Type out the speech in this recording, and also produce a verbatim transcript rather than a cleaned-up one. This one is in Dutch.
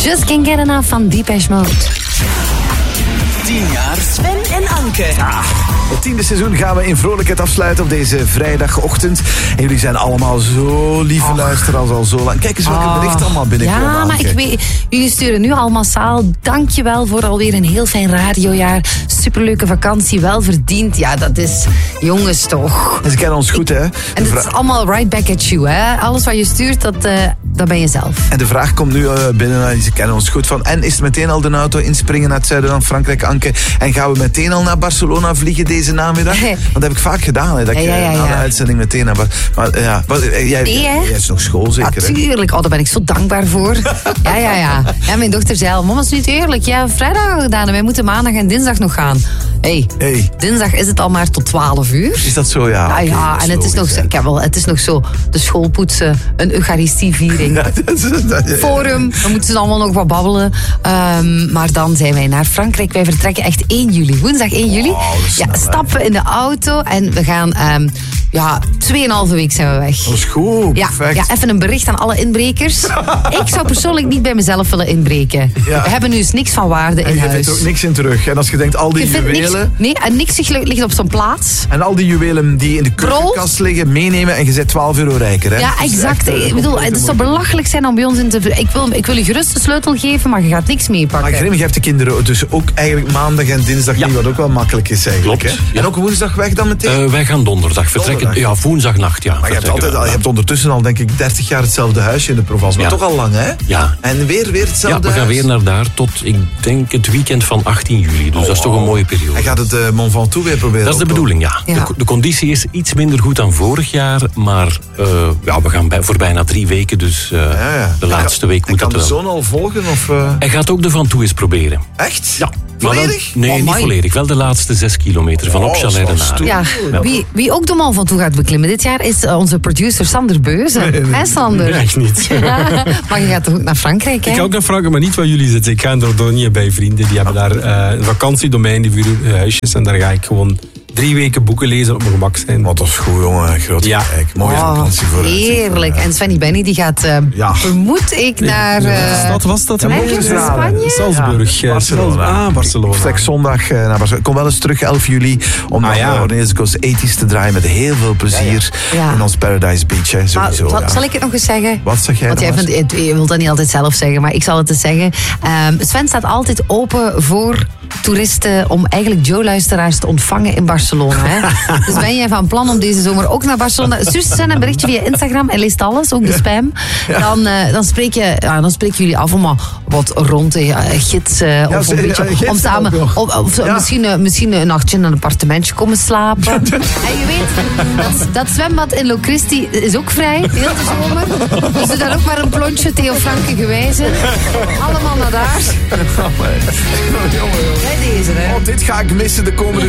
Just Can't Get Enough van Depeche Mode. tien jaar Sven en Anke. Ah, het tiende seizoen gaan we in vrolijkheid afsluiten op deze vrijdagochtend. En jullie zijn allemaal zo lieve luisteraars al zo lang. Kijk eens welke Oh. berichten allemaal binnenkomen. Ja, maar Anke. ik weet, jullie sturen nu al massaal. Dankjewel voor alweer een heel fijn radiojaar. Superleuke vakantie, wel verdiend. Ja, dat is jongens toch. En ze kennen ons goed, hè? En het Vra- is allemaal right back at you, hè. Alles wat je stuurt, dat, uh, dat ben je zelf. En de vraag komt nu uh, binnen, uh, ze kennen ons goed van. En is het meteen al de auto inspringen naar het zuiden van Frankrijk, Anke? En gaan we meteen al naar Barcelona vliegen deze namiddag? Want dat heb ik vaak gedaan, hè, dat ik Ja, ja, ja, uh, na de ja. uitzending meteen naar Barcelona. Maar uh, ja, wat, uh, jij, Nee, hè? jij is nog school zeker, hè? Natuurlijk, oh, daar ben ik zo dankbaar voor. Ja, ja, ja. Ja, mijn dochter zei al, mama, is niet eerlijk. Ja, vrijdag al gedaan en wij moeten maandag en dinsdag nog gaan. Hey, Hey. dinsdag is het al maar tot twaalf uur. Is dat zo, ja? Ja, Oké, ja, dat en het is, nog, logisch, zo- hè. ik heb wel, het is nog zo de schoolpoetsen, een eucharistieviering. Ja, dat is- dat- ja. Forum, dan moeten ze allemaal nog wat babbelen. Um, maar dan zijn wij naar Frankrijk. Wij vertrekken echt één juli, woensdag één juli. Wow, dat is Ja, snel, hè. stappen in de auto en we gaan, um, ja, tweeënhalve week zijn we weg. Dat is goed, Ja, perfect. ja, even een bericht aan alle inbrekers. Ik zou persoonlijk niet bij mezelf willen inbreken. Ja. We hebben nu eens niks van waarde En in je huis. vindt ook niks in terug. En als je denkt, al die Je vindt niks, juwelen... nee, en niks ligt op zijn plaats. En al die juwelen die in de keukenkast liggen, meenemen en je zet twaalf euro rijker, hè? Ja, Dat is exact. echt, eh, Ik bedoel, het zou belachelijk zijn om bij ons in te... Ik wil, ik wil je gerust de sleutel geven, maar je gaat niks meepakken. Maar Grim, je hebt de kinderen dus ook eigenlijk maandag en dinsdag Ja. niet, wat ook wel makkelijk is eigenlijk. Klopt, Hè? ja. En ook woensdag weg dan meteen? Uh, wij gaan donderdag vertrekken. Donderdag. Ja, woensdagnacht, ja. maar je hebt, altijd, al- je hebt ondertussen al denk ik dertig jaar hetzelfde huisje in de Provence. Maar Ja. toch al lang, hè? Ja. En weer, weer Ja, hetzelfde we gaan huis? weer naar daar tot, ik denk, het weekend van achttien juli. Dus dat is toch een mooie periode. Hij gaat het uh, Mont Ventoux weer proberen. Dat is de op- bedoeling, ja. Ja. De, de conditie is iets minder goed dan vorig jaar, maar uh, ja, we gaan bij, voor bijna drie weken, dus uh, Ja, ja. de laatste week En moet kan het de wel. zon al volgen? Of, uh... Hij gaat ook de Van Toe eens proberen. Echt? Ja. Maar wel- Volledig? nee, Oh, niet amai. volledig. Wel de laatste zes kilometer van Oh, op dat is Chalais wel naar. stoer. Ja, Ja. wie, wie ook de man van toe gaat beklimmen dit jaar is uh, onze producer Sander Beuze. Hè, Sander? Echt niet. Ja, maar je gaat toch ook naar Frankrijk, hè? Ik ga ook naar Frankrijk, maar niet waar jullie zitten. Ik ga in Dordogne bij vrienden. Die hebben daar uh, een vakantiedomein, die vuur huisjes. En daar ga ik gewoon drie weken boeken lezen op mijn gemak zijn. Wat dat is goed, jongen. Groot Ja. kijk. Mooie Oh, vakantie voor heerlijk. En Svenny Benny die gaat, uh, Ja. vermoed ik, naar... uh, Wat was dat? ergens in Spanje? Salzburg. Ja, Barcelona. Ah, Barcelona. Vertrek zondag uh, naar Barcelona. Kom wel eens terug, elf juli, om Ah, dan ja. uh, Ornees Goes tachtigs te draaien met heel veel plezier Ja. in ons Paradise Beach. Hè, Maar sowieso, wat- ja. zal ik het nog eens zeggen? Wat zeg jij Want dan jij eens? vindt, je wilt dat niet altijd zelf zeggen, maar ik zal het eens zeggen. Um, Sven staat altijd open voor toeristen om eigenlijk Joe-luisteraars te ontvangen in Barcelona. Hè? Dus ben jij van plan om deze zomer ook naar Barcelona... Stuur Sven een berichtje via Instagram, hij leest alles, ook de spam. Dan, uh, dan, spreek je, ja, dan spreken jullie af om uh, wat rond te uh, gidsen. Ja, of ze- een beetje, uh, gidsen om samen, ook nog. of, of zo, Ja. misschien, uh, misschien een nachtje in een appartementje komen slapen. En je weet, dat, dat zwembad in Locristi is ook vrij, heel de zomer. Dus doe daar ook maar een plontje, Theo Franke gewijzen. Allemaal naar daar. Bij deze, hè. Oh, dit ga ik missen de komende